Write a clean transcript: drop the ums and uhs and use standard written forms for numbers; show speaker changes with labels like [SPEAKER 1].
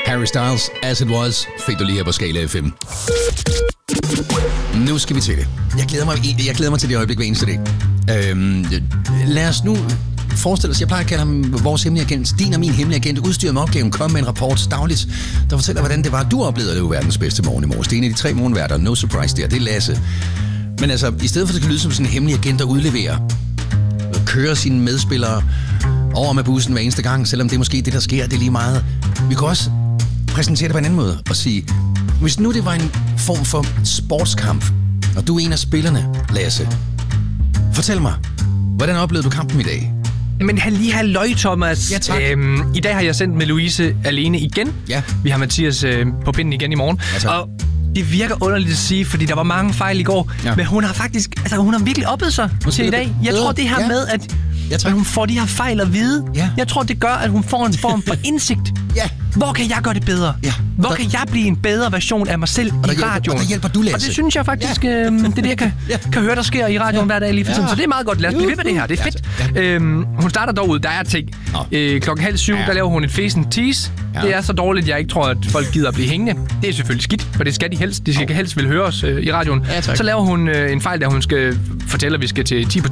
[SPEAKER 1] Harry Styles, As It Was, fik du lige her på Skala FM. Nu skal vi til det. Jeg glæder mig til det øjeblik hver eneste dag. Lad os nu forestille os, jeg plejer at kalde ham vores hemmelige agent, din og min hemmelige agent, udstyret med opgaven, kom med en rapport dagligt, der fortæller, hvordan det var, du oplevede at leve verdens bedste morgen i morges. Det er en af de 3 morgenværter, no surprise der, det er Lasse. Men altså, i stedet for at det kan lyde som sådan en hemmelig agent, der udleverer, kører sine medspillere over med bussen hver eneste gang, selvom det er måske det, der sker, det er lige meget. Vi kan også præsentere det på en anden måde og sige, hvis nu det var en form for sportskamp, og du er en af spillerne, Lasse, fortæl mig, hvordan oplevede du kampen i dag?
[SPEAKER 2] Men lige halløj, Thomas.
[SPEAKER 1] Ja, tak.
[SPEAKER 2] I dag har jeg sendt med Louise alene igen.
[SPEAKER 1] Ja.
[SPEAKER 2] Vi har Mathias på pinden igen i morgen.
[SPEAKER 1] Ja,
[SPEAKER 2] og det virker underligt at sige, fordi der var mange fejl i går. Ja. Men hun har faktisk, hun har virkelig oppet sig til i dag. Jeg tror, det her med, at hun får de her fejl at vide. Ja. Jeg tror, det gør, at hun får en form for indsigt. Ja. Hvor kan jeg gøre det bedre? Ja. Hvor kan jeg blive en bedre version af mig selv i radioen?
[SPEAKER 1] Og der hjælper du, Lasse.
[SPEAKER 2] Og det synes jeg faktisk, det er det, jeg kan høre, der sker i radioen hver dag lige for tiden. Så det er meget godt. Lad os blive ved med det her. Det er fedt. Hun starter dog ud. Der er ting. 6:30, der laver hun et fesen tease. Ja. Det er så dårligt, jeg ikke tror, at folk gider at blive hængende. Det er selvfølgelig skidt, for det skal de helst. De skal helst vil høre os i radioen. Ja, så laver hun en fejl, der hun skal fortælle, at vi skal til 10 på